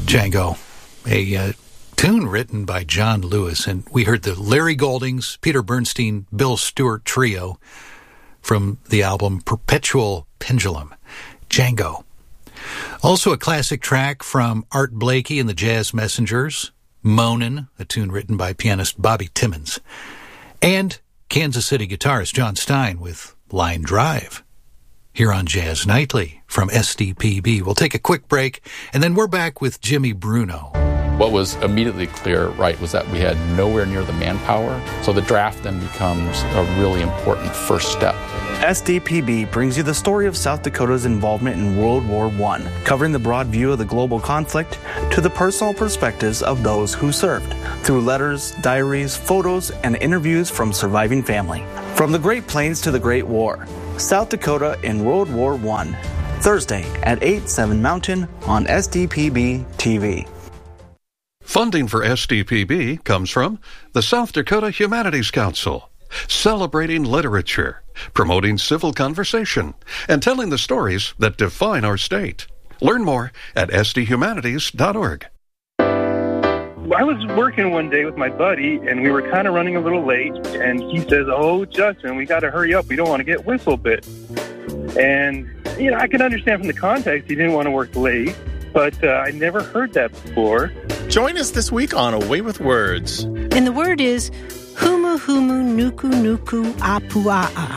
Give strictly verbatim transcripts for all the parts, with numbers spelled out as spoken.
Django, a uh, tune written by John Lewis, and we heard the Larry Goldings, Peter Bernstein, Bill Stewart trio from the album Perpetual Pendulum, Django. Also a classic track from Art Blakey and the Jazz Messengers, Moanin', a tune written by pianist Bobby Timmons, and Kansas City guitarist John Stein with Line Drive. Here on Jazz Nightly from S D P B. We'll take a quick break, and then we're back with Jimmy Bruno. What was immediately clear, right, was that we had nowhere near the manpower, so the draft then becomes a really important first step. S D P B brings you the story of South Dakota's involvement in World War One, covering the broad view of the global conflict to the personal perspectives of those who served, through letters, diaries, photos, and interviews from surviving family. From the Great Plains to the Great War, South Dakota in World War One, Thursday at eight, seven Mountain on S D P B T V. Funding for S D P B comes from the South Dakota Humanities Council, celebrating literature, promoting civil conversation, and telling the stories that define our state. Learn more at s d humanities dot org. I was working one day with my buddy, and we were kind of running a little late, and he says, "Oh, Justin, we got to hurry up. We don't want to get whistle bit." And, you know, I can understand from the context he didn't want to work late, but uh, I never heard that before. Join us this week on Away with Words. And the word is humu humu nuku nuku apua'a.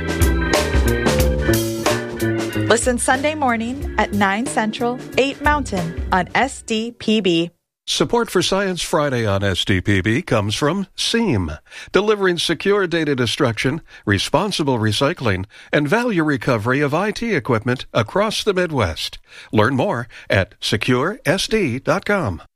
Listen Sunday morning at nine Central, eight Mountain on S D P B. Support for Science Friday on S D P B comes from SEAM, delivering secure data destruction, responsible recycling, and value recovery of I T equipment across the Midwest. Learn more at secure s d dot com.